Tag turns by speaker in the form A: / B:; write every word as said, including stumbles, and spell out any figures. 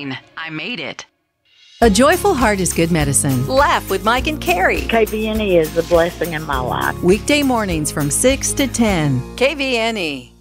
A: fine. I made it.
B: A joyful heart is good medicine.
C: Laugh with Mike and Carrie.
D: K V N E is a blessing in my life.
B: Weekday mornings from six to ten.
C: K V N E.